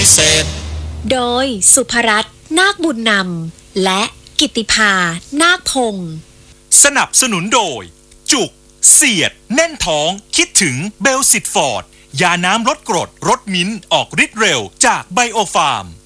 ษตรโดยสุภรัตน์นาคบุญนำและกิตติภานาคพงศ์สนับสนุนโดยจุกเสียดแน่นท้องคิดถึงเบลซิตฟอร์ดยาน้ำลดกรดรสมิ้นท์ออกฤทธิ์เร็วจากไบโอฟาร์ม